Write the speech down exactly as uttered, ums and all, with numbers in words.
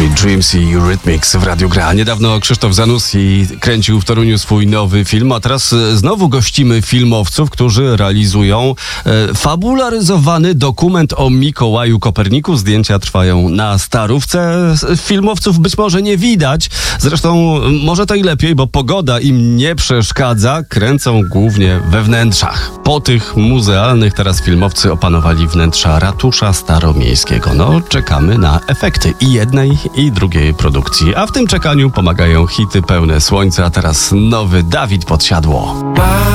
Sweet Dreams i Eurythmics w Radiu Gra. Niedawno Krzysztof Zanussi kręcił w Toruniu swój nowy film, a teraz znowu gościmy filmowców, którzy realizują e, fabularyzowany dokument o Mikołaju Koperniku. Zdjęcia trwają na Starówce. Filmowców być może nie widać, zresztą może to i lepiej, bo pogoda im nie przeszkadza. Kręcą głównie we wnętrzach. Po tych muzealnych teraz filmowcy opanowali wnętrza ratusza staromiejskiego. No, czekamy na efekty i jednej, i drugiej produkcji. A w tym czekaniu pomagają hity pełne słońca. A teraz nowy Dawid Podsiadło.